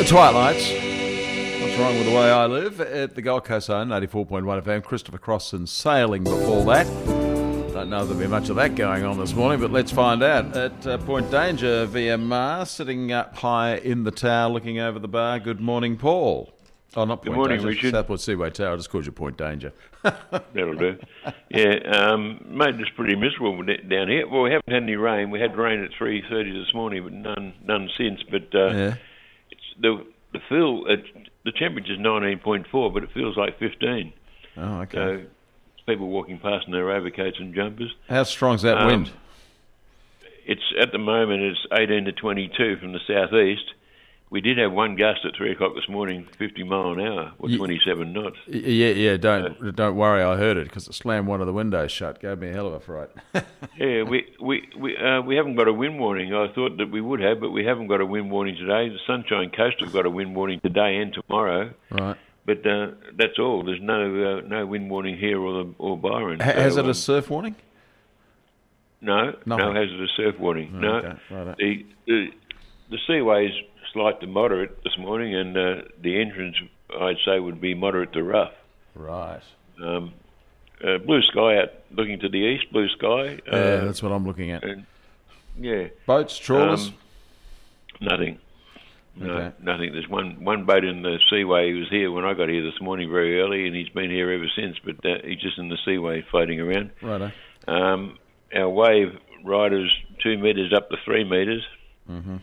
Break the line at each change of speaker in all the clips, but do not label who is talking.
Twilights. What's wrong with the way I live? At the Gold Coast Zone, 94.1 FM. Christopher Crossan sailing before that. Don't know if there'll be much of that going on this morning, but let's find out. At Point Danger, VMR, sitting up high in the tower, looking over the bar. Good morning, Paul. Oh, not Point
Good morning,
Danger.
Richard.
Southport Seaway Tower. I just called you Point Danger.
That'll do. Yeah, mate, it's pretty miserable down here. Well, we haven't had any rain. We had rain at 3:30 this morning, but none since. But it's the temperature's 19.4, but it feels like 15.
Oh, okay.
So people walking past in their overcoats and jumpers.
How strong's that wind?
It's at the moment it's 18 to 22 from the southeast. We did have one gust at 3 o'clock this morning, 50 mile an hour, or 27 knots.
Yeah. Don't worry. I heard it because it slammed one of the windows shut. Gave me a hell of a fright.
Yeah, we haven't got a wind warning. I thought that we would have, but we haven't got a wind warning today. The Sunshine Coast have got a wind warning today and tomorrow.
Right.
But that's all. There's no wind warning here or Byron.
Has it a surf warning?
No,
Nothing.
no hazardous surf warning. No.
Okay, right.
The seaway's slight to moderate this morning, and the entrance, I'd say, would be moderate to rough.
Right.
Blue sky out looking to the east, blue sky.
Yeah, that's what I'm looking at.
Yeah.
Boats, trawlers?
Nothing. No,
Okay.
nothing. There's one boat in the seaway. He was here when I got here this morning very early, and he's been here ever since, but he's just in the seaway floating around.
Righto.
Our wave rider's 2 metres up to 3 metres.
Mm-hmm.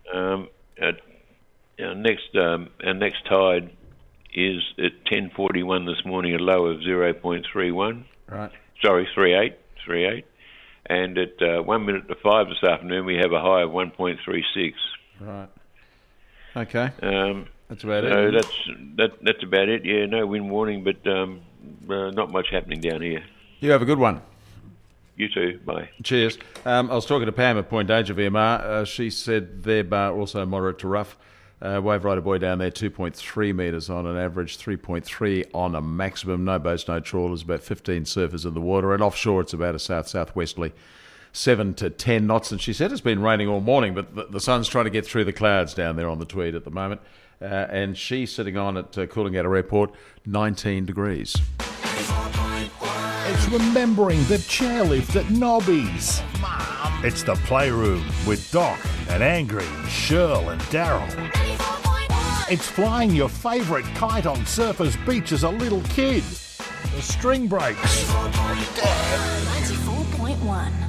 Our next tide is at 10:41 this morning, a low of 0.31.
Right.
Sorry, 38. And at 1 minute to 5 this afternoon, we have a high of 1.36.
Right. Okay. That's about
So
it.
that's about it. Yeah, no wind warning, but not much happening down here.
You have a good one.
You too. Bye.
Cheers. I was talking to Pam at Point Danger VMR. She said their bar also moderate to rough. Wave rider buoy down there, 2.3 metres on an average, 3.3 on a maximum. No boats, no trawlers, about 15 surfers in the water. And offshore, it's about a south-southwesterly 7 to 10 knots. And she said it's been raining all morning, but the sun's trying to get through the clouds down there on the Tweed at the moment. And she's sitting on at Coolangatta Airport, 19 degrees.
It's remembering the chairlift at Nobby's. Mom. It's the Playroom with Doc and Angry, Shirl and Daryl. It's flying your favourite kite on Surfers Beach as a little kid. The string breaks.
94.1.